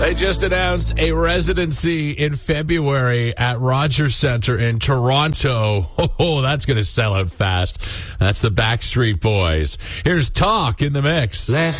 They just announced a residency in February at Rogers Centre in Toronto. Oh, that's going to sell out fast. That's the Backstreet Boys. Here's Talk in the mix. Left